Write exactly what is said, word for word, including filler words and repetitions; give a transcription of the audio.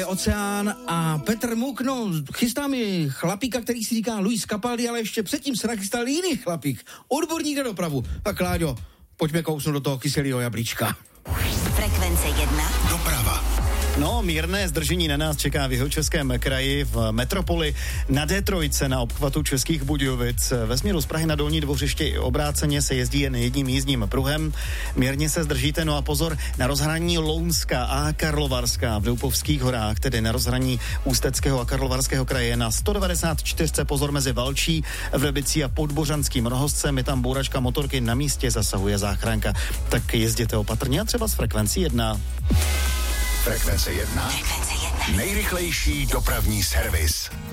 Oceán a Petr Muk, no, chystá mi chlapíka, který si říká Luis Capaldi, ale ještě předtím se nachystal jiný chlapík, odborník na dopravu. Tak Láďo, pojďme kousnout do toho kyselého jablíčka. Frekvence jedna. Doprava. No, mírné zdržení na nás čeká v Jihočeském kraji, v metropoli, na D tři na obchvatu Českých Budějovic. Ve směru z Prahy na Dolní Dvořiště i obráceně se jezdí jen jedním jízdním pruhem. Mírně se zdržíte, no a pozor na rozhraní Lounská a Karlovarská v Doupovských horách, tedy na rozhraní Ústeckého a Karlovarského kraje na sto devadesát čtyři pozor mezi Valčí, Vrebicí a Podbořanským Rohozcem. Je tam bouračka motorky, na místě zasahuje záchranka. Tak jezděte opatrně a třeba s frekvencí jedna. Frekvence jedna. Frekvence jedna. Nejrychlejší dopravní servis.